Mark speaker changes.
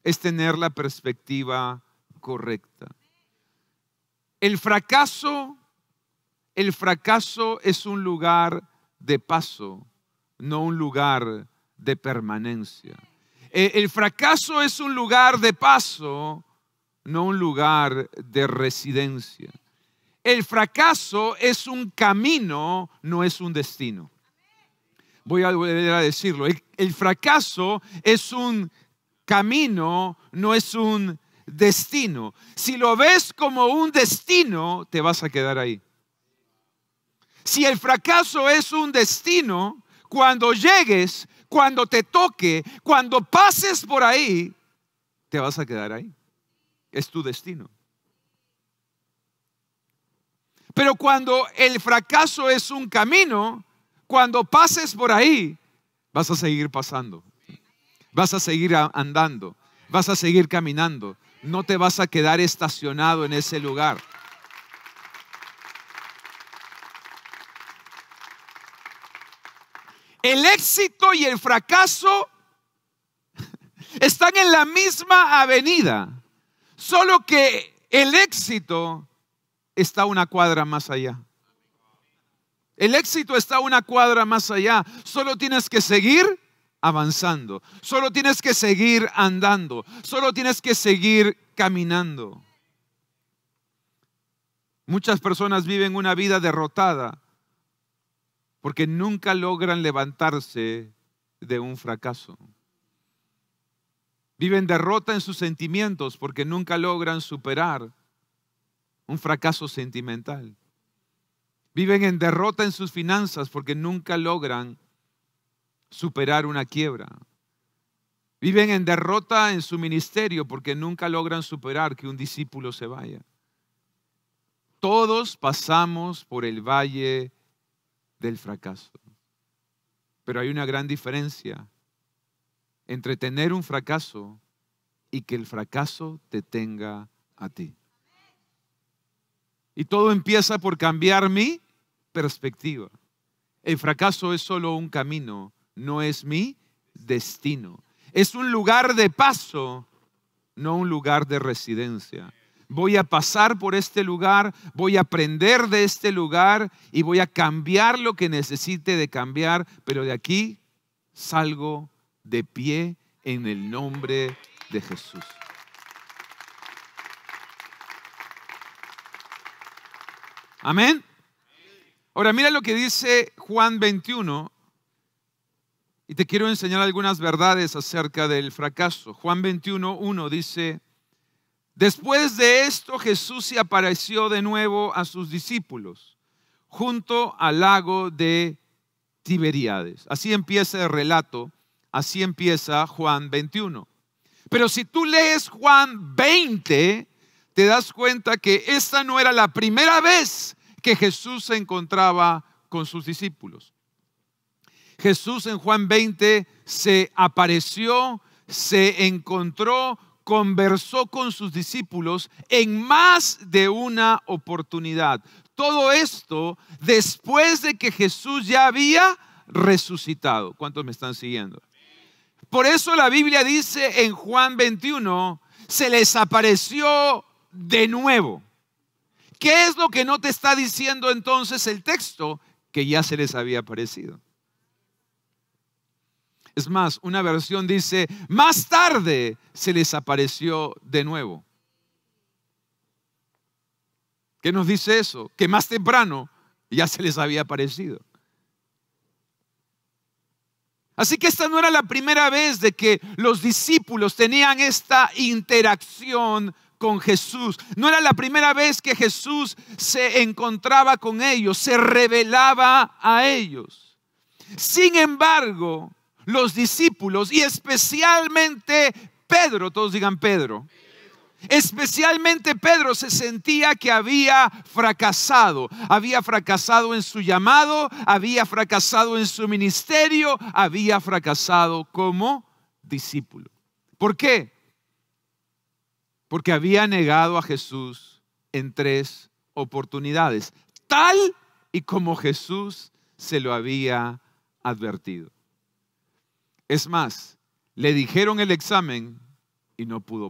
Speaker 1: es tener la perspectiva correcta. El fracaso es un lugar de paso, no un lugar de permanencia. El fracaso es un lugar de paso, no un lugar de residencia. El fracaso es un camino, no es un destino. Voy a volver a decirlo. El fracaso es un camino, no es un destino. Si lo ves como un destino, te vas a quedar ahí. Si el fracaso es un destino, cuando llegues, cuando te toque, cuando pases por ahí, te vas a quedar ahí. Es tu destino. Pero cuando el fracaso es un camino, cuando pases por ahí, vas a seguir pasando. Vas a seguir andando. Vas a seguir caminando. No te vas a quedar estacionado en ese lugar. El éxito y el fracaso están en la misma avenida, solo que el éxito está una cuadra más allá. El éxito está una cuadra más allá. Solo tienes que seguir avanzando. Solo tienes que seguir andando. Solo tienes que seguir caminando. Muchas personas viven una vida derrotada porque nunca logran levantarse de un fracaso. Viven derrota en sus sentimientos porque nunca logran superar un fracaso sentimental. Viven en derrota en sus finanzas porque nunca logran superar una quiebra. Viven en derrota en su ministerio porque nunca logran superar que un discípulo se vaya. Todos pasamos por el valle del fracaso. Pero hay una gran diferencia entre tener un fracaso y que el fracaso te tenga a ti. Y todo empieza por cambiar mi perspectiva. El fracaso es solo un camino, no es mi destino. Es un lugar de paso, no un lugar de residencia. Voy a pasar por este lugar, voy a aprender de este lugar y voy a cambiar lo que necesite de cambiar, pero de aquí salgo de pie en el nombre de Jesús. Amén. Ahora mira lo que dice Juan 21 y te quiero enseñar algunas verdades acerca del fracaso. Juan 21:1 dice: después de esto Jesús se apareció de nuevo a sus discípulos junto al lago de Tiberíades. Así empieza el relato, así empieza Juan 21. Pero si tú lees Juan 20, te das cuenta que esta no era la primera vez que Jesús se encontraba con sus discípulos. Jesús en Juan 20 se apareció, se encontró, conversó con sus discípulos en más de una oportunidad. Todo esto después de que Jesús ya había resucitado. ¿Cuántos me están siguiendo? Por eso la Biblia dice en Juan 21, se les apareció de nuevo. ¿Qué es lo que no te está diciendo entonces el texto? Que ya se les había aparecido. Es más, una versión dice, más tarde se les apareció de nuevo. ¿Qué nos dice eso? Que más temprano ya se les había aparecido. Así que esta no era la primera vez de que los discípulos tenían esta interacción con Jesús. No era la primera vez que Jesús se encontraba con ellos, se revelaba a ellos. Sin embargo, los discípulos y especialmente Pedro, todos digan Pedro, especialmente Pedro se sentía que había fracasado en su llamado, había fracasado en su ministerio, había fracasado como discípulo. ¿Por qué? Porque había negado a Jesús en 3 oportunidades, tal y como Jesús se lo había advertido. Es más, le dijeron el examen y no pudo